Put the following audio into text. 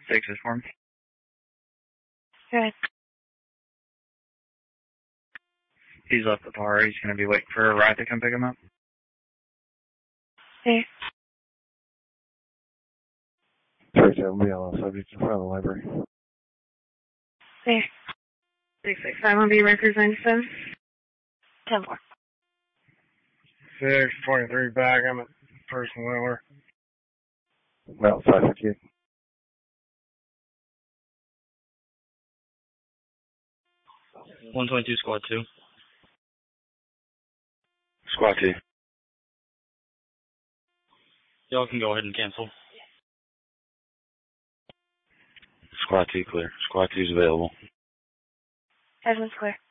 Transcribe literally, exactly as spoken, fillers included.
Six is for him. Good. He's left the bar. He's going to be waiting for a ride to come pick him up. Hey. Three seven B L subject in front of the library. There. Six six five one B representative. Ten four. Six twenty three back. I'm at Person Wheeler. Well, five fifty eight. One twenty two squad two. Squad two. Y'all can go ahead and cancel. Squad two clear. Squad two's available. Edmund's clear.